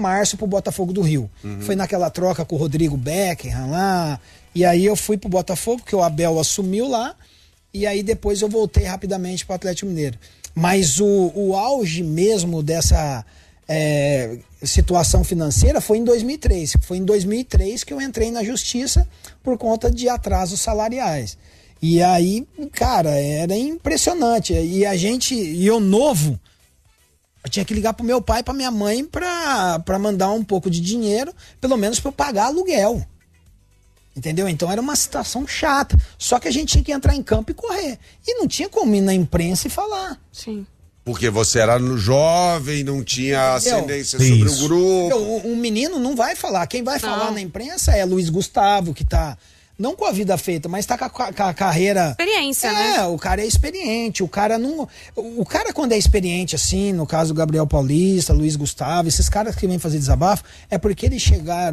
março pro Botafogo do Rio. Foi naquela troca com o Rodrigo Beckham lá. E aí eu fui pro Botafogo, porque o Abel assumiu lá. E aí depois eu voltei rapidamente pro Atlético Mineiro. Mas o auge mesmo dessa situação financeira foi em 2003. Foi em 2003 que eu entrei na justiça por conta de atrasos salariais. E aí, cara, era impressionante. E eu novo, eu tinha que ligar pro meu pai e pra minha mãe pra mandar um pouco de dinheiro, pelo menos pra eu pagar aluguel. Entendeu? Então era uma situação chata. Só que a gente tinha que entrar em campo e correr. E não tinha como ir na imprensa e falar. Sim. Porque você era jovem, não tinha ascendência sobre o grupo. Um menino não vai falar. Quem vai falar na imprensa é Luiz Gustavo, que tá... Não com a vida feita, mas tá com a carreira... Experiência, né? O cara é experiente, o cara não... O cara quando é experiente, assim, no caso do Gabriel Paulista, Luiz Gustavo, esses caras que vêm fazer desabafo, é porque eles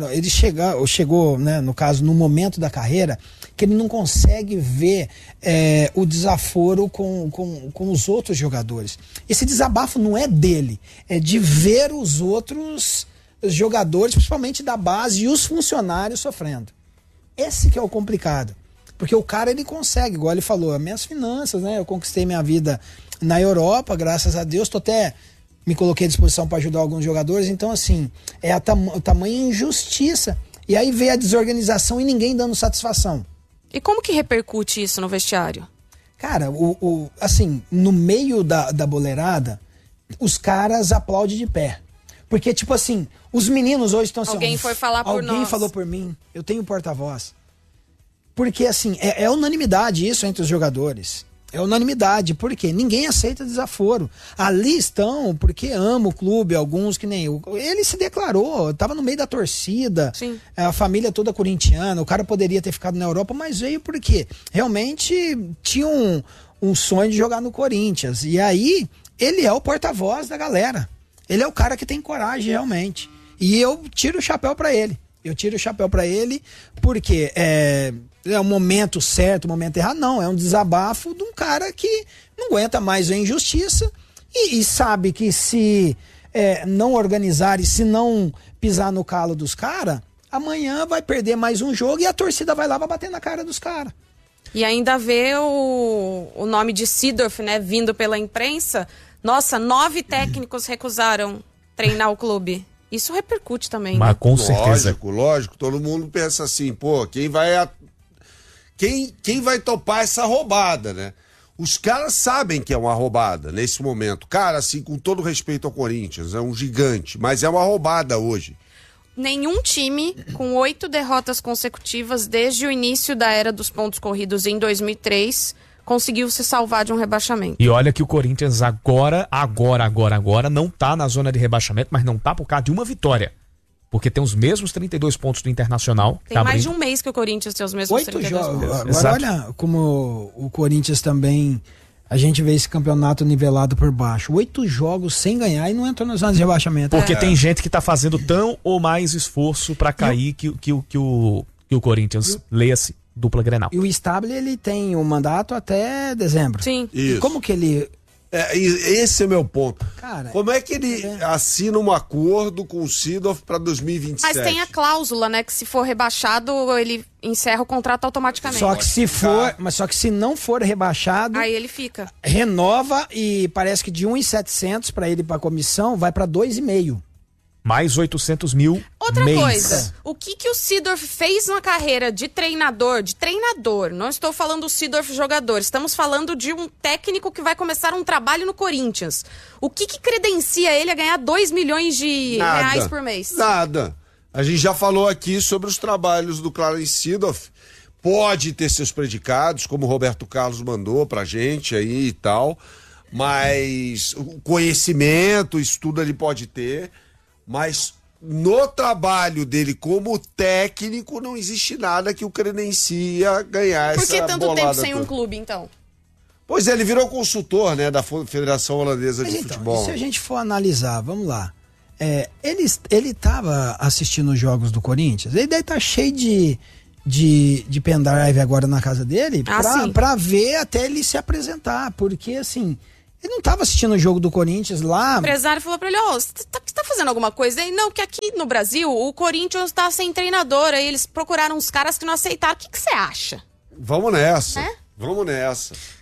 chegou, né, no caso, no momento da carreira, que ele não consegue ver o desaforo com os outros jogadores. Esse desabafo não é dele, é de ver os outros jogadores, principalmente da base, e os funcionários sofrendo. Esse que é o complicado, porque o cara ele consegue, igual ele falou, as minhas finanças, né? Eu conquistei minha vida na Europa, graças a Deus, me coloquei à disposição para ajudar alguns jogadores, então assim, o tamanho injustiça, e aí vê a desorganização e ninguém dando satisfação. E como que repercute isso no vestiário? Cara, assim, no meio da boleirada, os caras aplaudem de pé. Porque, tipo assim, os meninos hoje estão assim... Alguém foi falar por nós. Alguém falou por mim. Eu tenho porta-voz. Porque, assim, é unanimidade isso entre os jogadores. É unanimidade. Por quê? Ninguém aceita desaforo. Ali estão porque ama o clube, alguns que nem eu. Ele se declarou, estava no meio da torcida. Sim. A família toda corintiana. O cara poderia ter ficado na Europa, mas veio porque realmente tinha um sonho de jogar no Corinthians. E aí, ele é o porta-voz da galera. Ele é o cara que tem coragem, realmente. E eu tiro o chapéu pra ele. Porque é um momento certo, um momento errado. Não, é um desabafo de um cara que não aguenta mais a injustiça e sabe que se não organizar e se não pisar no calo dos caras, amanhã vai perder mais um jogo e a torcida vai lá pra bater na cara dos caras. E ainda vê o nome de Seedorf, né, vindo pela imprensa. Nossa, 9 técnicos recusaram treinar o clube. Isso repercute também, mas né? com certeza. Lógico. Todo mundo pensa assim, pô, quem vai topar essa roubada, né? Os caras sabem que é uma roubada nesse momento. Cara, assim, com todo respeito ao Corinthians, é um gigante, mas é uma roubada hoje. Nenhum time com 8 derrotas consecutivas desde o início da era dos pontos corridos em 2003 conseguiu se salvar de um rebaixamento. E olha que o Corinthians agora não tá na zona de rebaixamento, mas não tá por causa de uma vitória. Porque tem os mesmos 32 pontos do Internacional. Tem mais de um mês que o Corinthians tem os mesmos 32 pontos. Agora Exato. olha como o Corinthians também, a gente vê esse campeonato nivelado por baixo. 8 jogos sem ganhar e não entrou na zona de rebaixamento. Porque tem gente que tá fazendo tão ou mais esforço pra cair que o Corinthians, leia-se, dupla Grenal. E o Stable, ele tem o mandato até dezembro. Sim. Isso. E como que ele... Esse é meu ponto. Cara, como é que ele assina um acordo com o Seedorf para 2027? Mas tem a cláusula, né, que se for rebaixado, ele encerra o contrato automaticamente. Só que se não for rebaixado, Aí ele fica. renova e parece que de 1.700 para ele para a comissão vai para 2,5. Mais 800 mil Outra mês. coisa, o que o Seedorf fez na carreira de treinador, não estou falando do Seedorf jogador, estamos falando de um técnico que vai começar um trabalho no Corinthians. O que credencia ele a ganhar 2 milhões de reais por mês? Nada. A gente já falou aqui sobre os trabalhos do Clarence Seedorf. Pode ter seus predicados, como o Roberto Carlos mandou pra gente aí e tal, mas o conhecimento, isso tudo ele pode ter. Mas no trabalho dele como técnico não existe nada que o credencia ganhar essa bolada. Por que tanto tempo sem toda. um clube, então? Pois é, ele virou consultor, né, da Federação Holandesa de Futebol. E se a gente for analisar, vamos lá. Ele estava assistindo os jogos do Corinthians, ele deve estar cheio de pendrive agora na casa dele Sim. pra ver até ele se apresentar, porque assim... Ele não tava assistindo o jogo do Corinthians lá. O empresário falou pra ele, você tá fazendo alguma coisa aí? Não, que aqui no Brasil o Corinthians tá sem treinador, aí eles procuraram uns caras que não aceitaram. O que você acha? Vamos nessa. É? Vamos nessa.